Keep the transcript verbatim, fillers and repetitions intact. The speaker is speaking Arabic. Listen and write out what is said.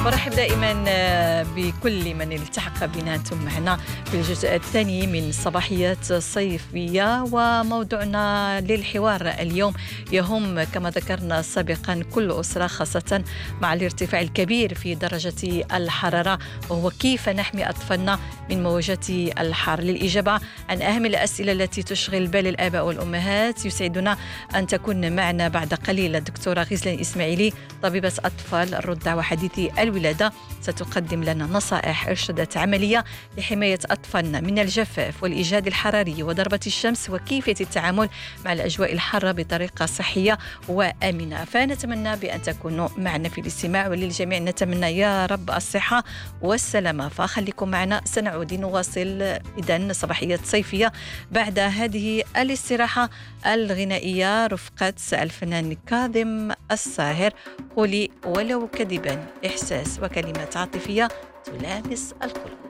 برحب دائما بكل من التحق بنا أنتم معنا في الجزء الثاني من صباحيات صيفية، وموضوعنا للحوار اليوم يهم كما ذكرنا سابقا كل أسرة، خاصة مع الارتفاع الكبير في درجة الحرارة، وهو كيف نحمي أطفالنا من موجات الحر. للإجابة عن أهم الأسئلة التي تشغل بال الآباء والأمهات يسعدنا أن تكون معنا بعد قليل الدكتورة غزلان إسماعيلي، طبيبة أطفال الرضع وحديثي الولادة، ستقدم لنا نصائح إرشادات عملية لحماية أطفالنا من الجفاف والإجهاد الحراري وضربة الشمس، وكيفية التعامل مع الأجواء الحارة بطريقة صحية وآمنة. فنتمنى بأن تكونوا معنا في الاستماع، وللجميع نتمنى يا رب الصحة والسلامة. فخليكم معنا، سنعود نواصل إذن صباحية صيفية بعد هذه الاستراحة الغنائية رفقة الفنان كاظم الساهر. قولي ولو كذبا، إحساس وكلمات عاطفية تلامس القلوب.